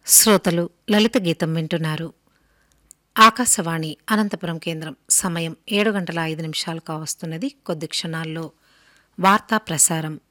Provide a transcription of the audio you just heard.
శ్రోతలు లలిత గీతం వింటున్నారు. ఆకాశవాణి అనంతపురం కేంద్రం. సమయం 7 గంటల 5 నిమిషాలు కావస్తున్నది. కొద్ది క్షణాల్లో వార్తా ప్రసారం.